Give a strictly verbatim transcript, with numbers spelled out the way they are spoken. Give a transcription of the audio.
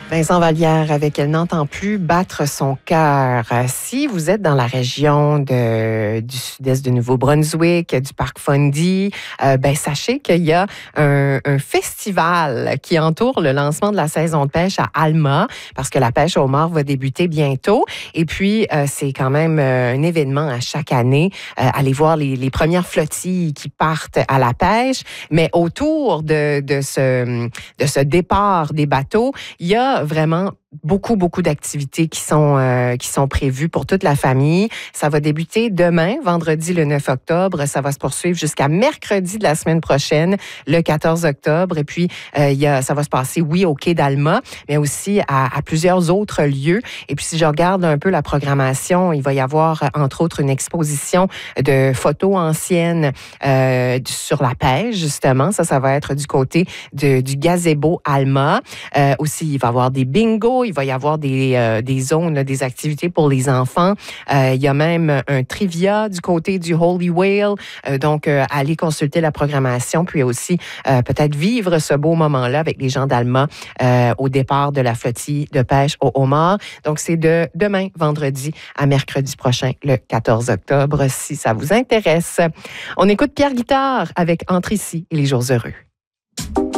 Vincent Vallière avec Elle n'entend plus battre son cœur. Si vous êtes dans la région de, du sud-est de Nouveau-Brunswick, du parc Fundy, euh, ben sachez qu'il y a un, un festival qui entoure le lancement de la saison de pêche à Alma, parce que la pêche au homard va débuter bientôt. Et puis, euh, c'est quand même euh, un événement à chaque année. Euh, aller voir les, les premières flottilles qui partent à la pêche. Mais autour de, de, ce, de ce départ des bateaux, il y a vraiment beaucoup, beaucoup d'activités qui sont, euh, qui sont prévues pour toute la famille. Ça va débuter demain, vendredi le neuf octobre. Ça va se poursuivre jusqu'à mercredi de la semaine prochaine, le quatorze octobre. Et puis, euh, il y a, ça va se passer, oui, au quai d'Alma, mais aussi à, à plusieurs autres lieux. Et puis, si je regarde un peu la programmation, il va y avoir, entre autres, une exposition de photos anciennes euh, sur la pêche, justement. Ça, ça va être du côté de, du gazebo Alma. Euh, aussi, il va y avoir des bingos. Il va y avoir des, euh, des zones, là, des activités pour les enfants. Euh, il y a même un trivia du côté du Holy Whale. Euh, donc, euh, allez consulter la programmation, puis aussi euh, peut-être vivre ce beau moment-là avec les gens d'Alma euh, au départ de la flottille de pêche au homard. Donc, c'est de demain, vendredi, à mercredi prochain, le quatorze octobre, si ça vous intéresse. On écoute Pierre Guitare avec Entre ici et les jours heureux.